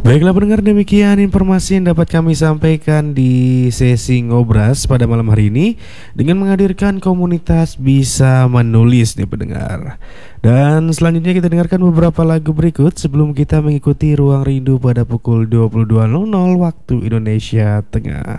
Baiklah pendengar, demikian informasi yang dapat kami sampaikan di sesi ngobras pada malam hari ini dengan menghadirkan komunitas bisa menulis nih pendengar. Dan selanjutnya kita dengarkan beberapa lagu berikut sebelum kita mengikuti Ruang Rindu pada pukul 22.00 waktu Indonesia Tengah.